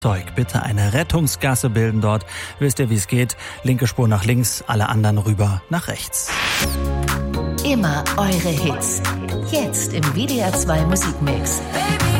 Bitte eine Rettungsgasse bilden dort. Wisst ihr, wie es geht? Linke Spur nach links, alle anderen rüber nach rechts. Immer eure Hits. Jetzt im WDR 2 Musikmix. Baby.